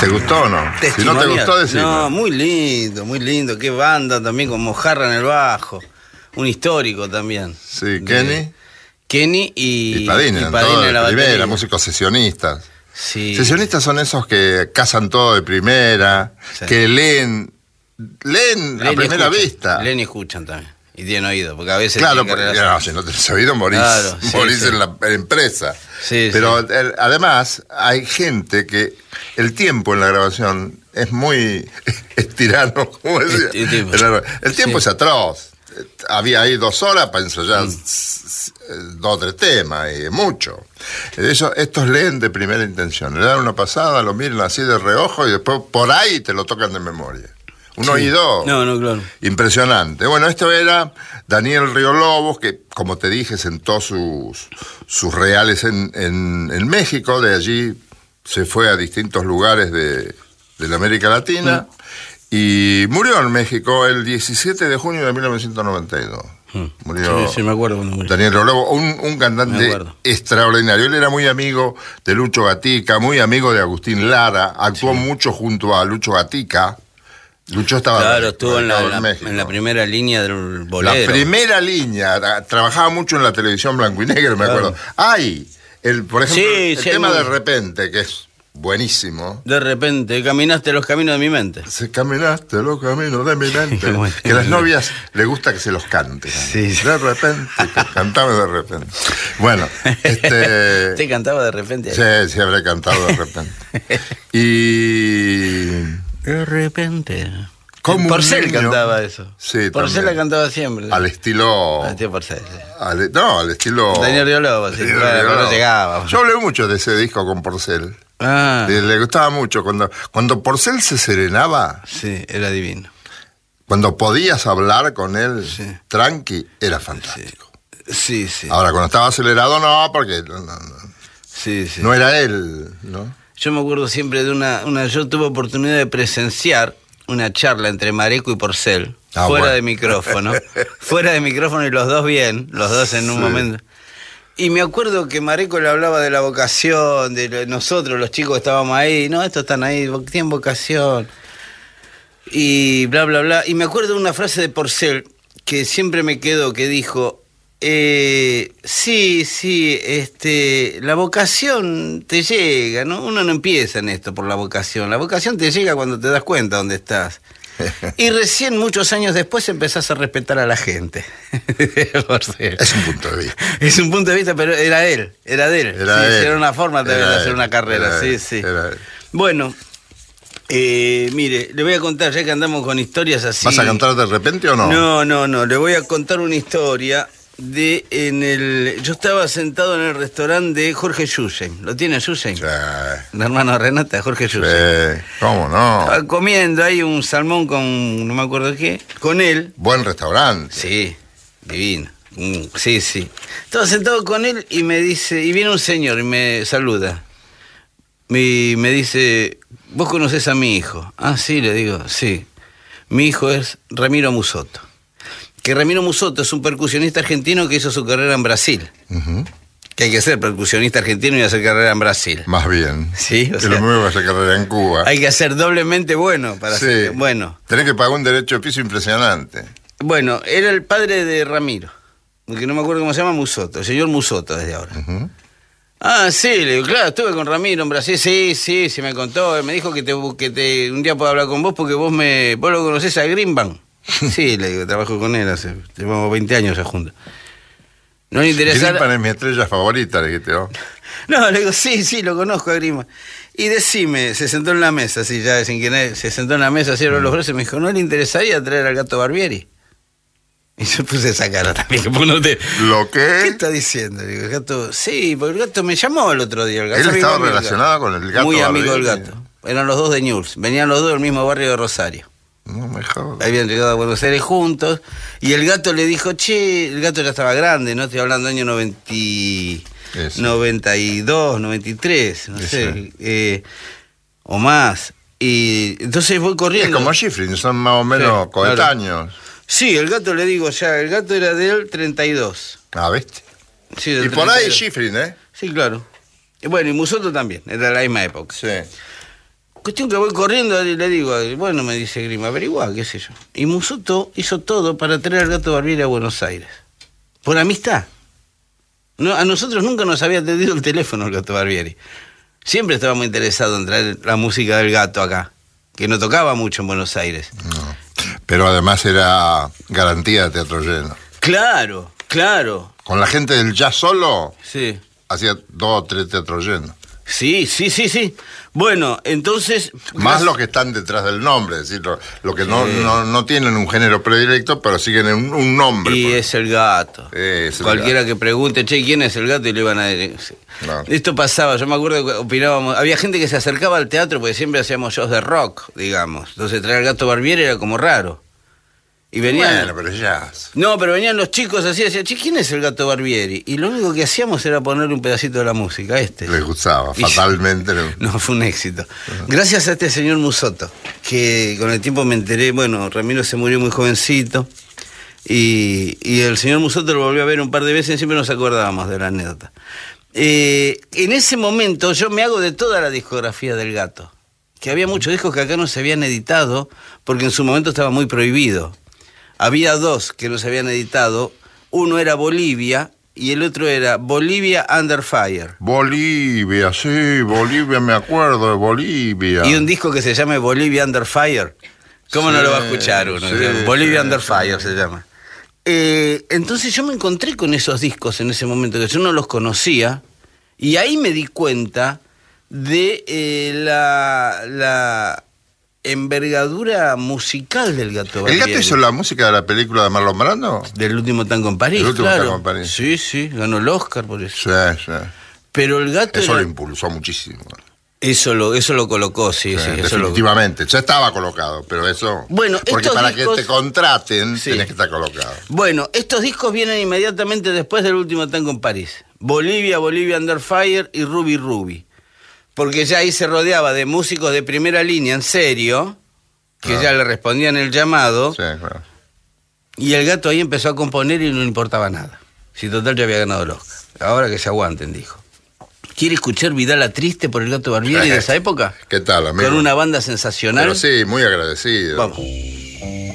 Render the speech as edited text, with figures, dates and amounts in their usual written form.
¿Te gustó o no? Si no te gustó, decime. No, muy lindo. Qué banda también con Mojarra en el bajo. Un histórico también. Sí, Kenny y Padina en la primera, batería. músicos sesionistas. Sí. Sesionistas son esos que cazan todo de primera, Sí. que leen a primera vista. Leen y escuchan también. Y tienen oído, porque a veces... Claro, porque si no tenés oído morís, Claro, morís sí. en la empresa. Sí, Pero sí. Además hay gente que el tiempo en la grabación es muy estirano, como decía. El tiempo es atroz. Había ahí 2 horas para ensayar 2 o 3 temas, y mucho. Estos leen de primera intención, le dan una pasada, lo miran así de reojo y después por ahí te lo tocan de memoria. Un oído claro. impresionante. Bueno, esto era Daniel Río Lobos, que como te dije sentó sus reales en México, de allí se fue a distintos lugares de la América Latina y murió en México el 17 de junio de 1992. Murió Sí, me acuerdo cuando murió. Daniel Río Lobos, un cantante extraordinario. Él era muy amigo de Lucho Gatica, muy amigo de Agustín Lara, actuó mucho junto a Lucho Gatica. Lucho estaba... Claro, estuvo en México. la primera línea del bolero. La primera línea, trabajaba mucho en la televisión blanco y negro, me acuerdo. Por ejemplo, el tema De Repente, que es buenísimo. De repente, caminaste los caminos de mi mente. Caminaste los caminos de mi mente. Que a las novias les gusta que se los cante. Sí. De repente, cantame de repente. Bueno, ¿Te cantaba de repente? Sí, habré cantado de repente. Y... De repente. Como Porcel cantaba eso. Sí, Porcel la cantaba siempre. Al estilo... Al estilo Porcel. Al estilo... Daniel Río Lobos, sí, claro, no llegaba. Yo hablé mucho de ese disco con Porcel. Le gustaba mucho. Cuando Porcel se serenaba... Sí, era divino. Cuando podías hablar con él, tranqui, era fantástico. Sí. Ahora, cuando estaba acelerado, no, porque... Sí. No era él, ¿no? Yo me acuerdo siempre de yo tuve oportunidad de presenciar una charla entre Mareco y Porcel, fuera de micrófono. Fuera de micrófono y los dos bien, los dos en un momento. Y me acuerdo que Mareco le hablaba de la vocación, de nosotros, los chicos estábamos ahí, no, estos están ahí, tienen vocación. Y bla, bla, bla. Y me acuerdo de una frase de Porcel que siempre me quedó, que dijo... la vocación te llega, ¿no? Uno no empieza en esto por la vocación. La vocación te llega cuando te das cuenta dónde estás. Y recién, muchos años después, empezás a respetar a la gente. Es un punto de vista. Es un punto de vista, pero era de él. Era una forma de hacer una carrera. Sí. Bueno, mire, le voy a contar, ya que andamos con historias así... ¿Vas a cantar de repente o no? No, le voy a contar una historia... yo estaba sentado en el restaurante de Jorge Yusen. ¿Lo tiene Yusen? Sí. El hermano de Renata, Jorge Yusen. Sí, ¿cómo no? Estaba comiendo ahí un salmón con no me acuerdo qué, con él. Buen restaurante. Sí, divino. Sí. Estaba sentado con él y me dice, y viene un señor y me saluda. Y me dice, ¿vos conocés a mi hijo? Ah, sí, le digo, sí. Mi hijo es Ramiro Musotto. Que Ramiro Musotto es un percusionista argentino que hizo su carrera en Brasil. Que hay que ser percusionista argentino y hacer carrera en Brasil. Más bien. Sí, o sea, lo mismo que hacer carrera en Cuba. Hay que ser doblemente bueno para hacer. Bueno. Tenés que pagar un derecho de piso impresionante. Bueno, era el padre de Ramiro, que no me acuerdo cómo se llama, Musotto, el señor Musotto desde ahora. Ah, sí, le digo, claro, estuve con Ramiro en Brasil, sí, me contó, me dijo que un día puedo hablar con vos porque vos lo conocés a Greenbank. Sí, le digo, trabajo con él, llevamos 20 años ya juntos. No le interesa... Greenbank es mi estrella favorita, le dijiste vos. No, le digo, sí, lo conozco a Greenbank. Y decime, se sentó en la mesa, así ya sin que se sentó en la mesa, así los brazos y me dijo, ¿no le interesaría traer al Gato Barbieri? Y yo puse esa cara también. ¿Lo qué? ¿Qué está diciendo? Digo, el Gato, sí, porque el Gato me llamó el otro día. El Gato, ¿él estaba relacionado con el Gato? Muy amigo del Gato. Eran los dos de Newell's. Venían los dos del mismo barrio de Rosario. No me jodas. Habían llegado a Buenos Aires juntos. Y el Gato le dijo, el Gato ya estaba grande, ¿no? Estoy hablando del año 92, 93, no sé. O más. Y entonces voy corriendo. Es como Schifrin, son más o menos coetáneos. Claro. Sí, el Gato le digo ya, el Gato era del 32. Ah, ¿viste? Sí, y 32. Por ahí Schifrin, ¿eh? Sí, claro. Y bueno, y Musotto también, era de la misma época. Sí. Cuestión que voy corriendo y le digo, bueno, me dice Grima, averiguá, qué sé yo. Y Musotto hizo todo para traer al Gato Barbieri a Buenos Aires. Por amistad. No, a nosotros nunca nos había atendido el teléfono el Gato Barbieri. Siempre estaba muy interesado en traer la música del Gato acá, que no tocaba mucho en Buenos Aires. No, pero además era garantía de teatro lleno. Claro, claro. Con la gente del jazz solo, sí, hacía 2 o 3 teatros llenos. Sí. Bueno, entonces... Más los que están detrás del nombre, es decir, lo que no tienen un género predilecto, pero siguen un nombre. Y es el Gato. Cualquiera gato. Que pregunte, che, ¿quién es el Gato? Y le van a decir... No. Esto pasaba, yo me acuerdo que opinábamos... Había gente que se acercaba al teatro porque siempre hacíamos shows de rock, digamos. Entonces traer al Gato Barbieri era como raro. Y venían... Bueno, pero jazz. No, pero venían los chicos así, decían, che, ¿quién es el Gato Barbieri? Y lo único que hacíamos era ponerle un pedacito de la música, Les gustaba, fatalmente. No, fue un éxito. Gracias a este señor Musotto, que con el tiempo me enteré, bueno, Ramiro se murió muy jovencito, y el señor Musotto lo volvió a ver un par de veces y siempre nos acordábamos de la anécdota. En ese momento yo me hago de toda la discografía del Gato, que había muchos discos que acá no se habían editado, porque en su momento estaba muy prohibido. Había 2 que no se habían editado. Uno era Bolivia y el otro era Bolivia Under Fire. Bolivia, sí, Bolivia, me acuerdo de Bolivia. Y un disco que se llama Bolivia Under Fire. ¿Cómo no lo va a escuchar uno? Sí, Bolivia Under Fire se llama. Entonces yo me encontré con esos discos en ese momento, que yo no los conocía, y ahí me di cuenta de la envergadura musical del Gato Barbieri. ¿El Gato hizo la música de la película de Marlon Brando? Del último tango en París, Tango en París. Sí, ganó el Oscar por eso. Sí. Pero el Gato eso lo impulsó muchísimo. Eso lo colocó, sí. Definitivamente, ya estaba colocado, pero eso... Bueno, porque para discos, que te contraten, tenés que estar colocado. Bueno, estos discos vienen inmediatamente después del último tango en París. Bolivia Under Fire y Ruby. Porque ya ahí se rodeaba de músicos de primera línea, en serio, que ya le respondían el llamado. Sí, claro. Y el Gato ahí empezó a componer y no le importaba nada. Si total ya había ganado el Oscar. Ahora que se aguanten, dijo. ¿Quiere escuchar Vidala Triste por el Gato Barbieri de esa época? ¿Qué tal, amigo? Con una banda sensacional. Pero sí, muy agradecido. Vamos.